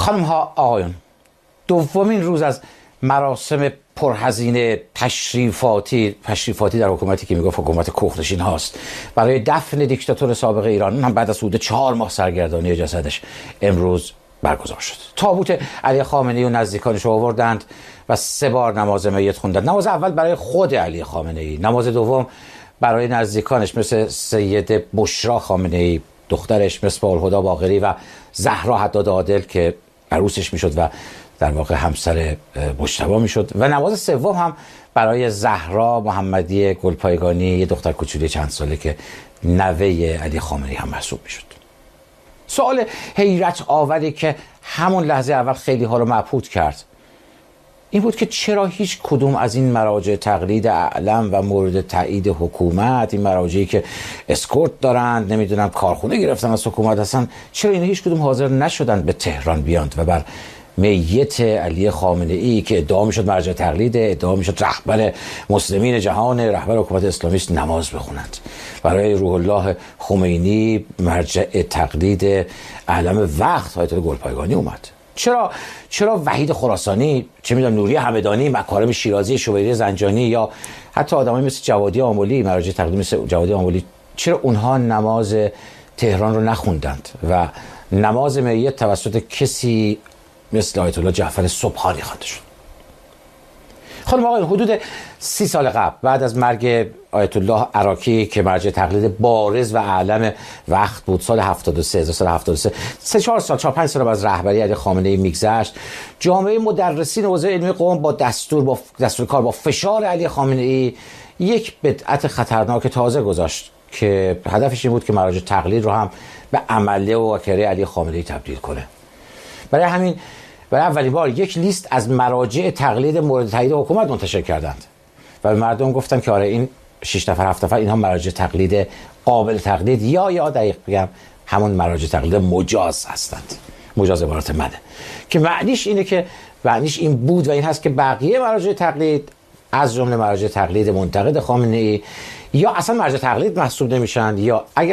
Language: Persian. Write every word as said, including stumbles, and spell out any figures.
خانم ها آقایون، دومین روز از مراسم پرهزینه تشریفاتی تشریفاتی در حکومتی که میگفت حکومت کوهنشین هاست برای دفن دیکتاتور سابق ایران، هم بعد از حدود چهار ماه سرگردانی جسدش، امروز برگزار شد. تابوت علی خامنه‌ای و نزدیکانش رو آوردند و سه بار نماز میت خوندند. نماز اول برای خود علی خامنه‌ای، نماز دوم برای نزدیکانش مثل سیده بشرا خامنه‌ای، دخترش مصباح الهدی باقری و زهرا حداد عادل که عروسش میشد و در واقع همسر مجتبی میشد، و نماز سوم هم برای زهرا محمدی گلپایگانی، یه دختر کوچولی چند ساله که نوه علی خامنه‌ای هم محسوب میشد. سوال حیرت آوری که همون لحظه اول خیلی ها رو مبهوت کرد این بود که چرا هیچ کدوم از این مراجع تقلید اعلم و مورد تایید حکومت، این مراجعی که اسکورت دارند، نمیدونم کارخونه گرفتن از حکومت هستن، چرا اینا هیچ کدوم حاضر نشدن به تهران بیاند و بر میت علی خامنه‌ای که ادعا میشد مرجع تقلید، ادعا میشد رهبر مسلمین جهان، رهبر حکومت اسلامی است، نماز بخونند. برای روح الله خمینی مرجع تقلید اعلم وقت آیت الله گلپایگانی اومد. چرا چرا وحید خراسانی، چه میدونم نوری همدانی، مکارم شیرازی، شویری زنجانی یا حتی آدمایی مثل جوادی آملی، مرجع تقلید مثل جوادی آملی، چرا اونها نماز تهران رو نخوندند و نماز میت توسط کسی مثل آیت الله جعفر سبحانی خوانده شد؟ خانم آقایان، حدود سی سال قبل بعد از مرگ آیت الله عراقی که مرجع تقلید بارز و اعلم وقت بود، سال هفتاد و سه سال هفتاد و سه سه چهار سال چهار پنج سال از رهبری علی خامنه‌ای میگذشت، جامعه مدرسین حوزه علمی قم با دستور با دستور کار با فشار علی خامنه‌ای یک بدعت خطرناک تازه گذاشت که هدفش این بود که مراجع تقلید رو هم به عمله و واکره علی خامنه‌ای تبدیل کنه. برای همین برای اولین بار یک لیست از مراجع تقلید مورد تایید حکومت منتشر کردند و به مردم گفتن که آره این شش نفر هفت نفر اینها مراجع تقلید قابل تقلید یا یا دقیق بگم همون مراجع تقلید مجاز هستند. مجاز عبارت منه که معنیش اینه که معنیش این بود و این هست که بقیه مراجع تقلید از جمله مراجع تقلید منتقد خامنه‌ای یا اصلا مراجع تقلید محسوب نمیشن، یا اگر